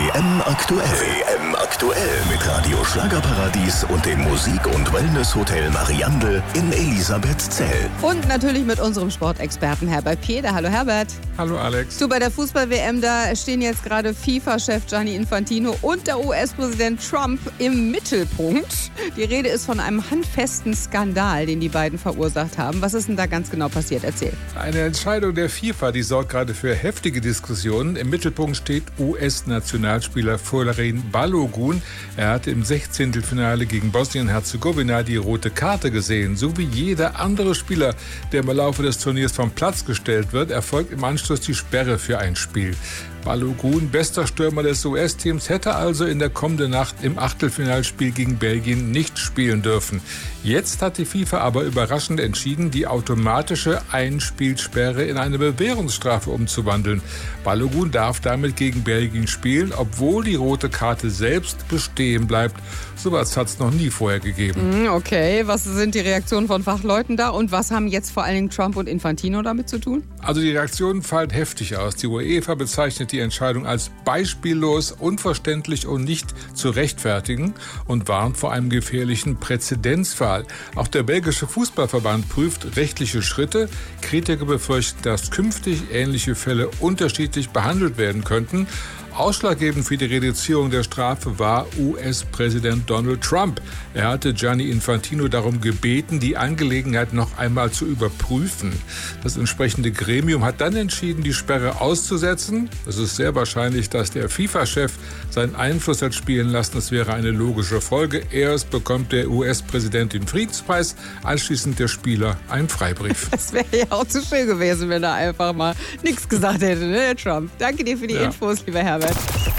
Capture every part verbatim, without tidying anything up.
M aktuell. W M aktuell mit Radio Schlagerparadies und dem Musik- und Wellness-Hotel Mariandel in Elisabethzell. Und natürlich mit unserem Sportexperten Herbert Pieder. Hallo Herbert. Hallo Alex. Du, bei der Fußball-W M, da stehen jetzt gerade FIFA-Chef Gianni Infantino und der U S-Präsident Trump im Mittelpunkt. Die Rede ist von einem handfesten Skandal, den die beiden verursacht haben. Was ist denn da ganz genau passiert? Erzähl. Eine Entscheidung der FIFA, die sorgt gerade für heftige Diskussionen. Im Mittelpunkt steht U S-Nationalspieler Folarin Balogun. Er hatte im Sechzehntelfinale gegen Bosnien-Herzegowina die rote Karte gesehen. So wie jeder andere Spieler, der im Laufe des Turniers vom Platz gestellt wird, erfolgt im Anschluss die Sperre für ein Spiel. Balogun, bester Stürmer des U S-Teams, hätte also in der kommenden Nacht im Achtelfinalspiel gegen Belgien nicht spielen dürfen. Jetzt hat die FIFA aber überraschend entschieden, die automatische Einspielsperre in eine Bewährungsstrafe umzuwandeln. Balogun darf damit gegen Belgien spielen, obwohl die rote Karte selbst bestehen bleibt. Sowas hat es noch nie vorher gegeben. Okay, was sind die Reaktionen von Fachleuten da und was haben jetzt vor allen Dingen Trump und Infantino damit zu tun? Also die Reaktionen fallen heftig aus. Die UEFA bezeichnet die Entscheidung als beispiellos, unverständlich und nicht zu rechtfertigen und warnt vor einem gefährlichen Präzedenzfall. Auch der belgische Fußballverband prüft rechtliche Schritte. Kritiker befürchten, dass künftig ähnliche Fälle unterschiedlich behandelt werden könnten. Ausschlaggebend für die Reduzierung der Strafe war U S-Präsident Donald Trump. Er hatte Gianni Infantino darum gebeten, die Angelegenheit noch einmal zu überprüfen. Das entsprechende Gremium hat dann entschieden, die Sperre auszusetzen. Es ist sehr wahrscheinlich, dass der FIFA-Chef seinen Einfluss hat spielen lassen. Das wäre eine logische Folge. Erst bekommt der U S-Präsident den Friedenspreis, anschließend der Spieler einen Freibrief. Das wäre ja auch zu schön gewesen, wenn er einfach mal nichts gesagt hätte, ne, der Trump. Danke dir für die ja. Infos, lieber Herbert.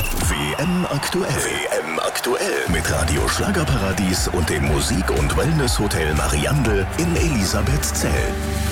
W M aktuell. W M aktuell mit Radio Schlagerparadies und dem Musik- und Wellness-Hotel Mariandel in Elisabethzell.